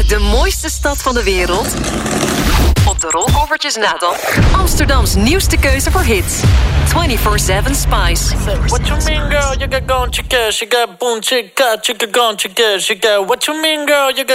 Uit de mooiste stad van de wereld. Op de rolkoffertjes na dan. Amsterdams nieuwste keuze voor hits. 24/7 Spice. What you mean, girl? You got gone, chicka. She got boom, chicka, chicka, gone, chicka. She got what you mean, girl? You got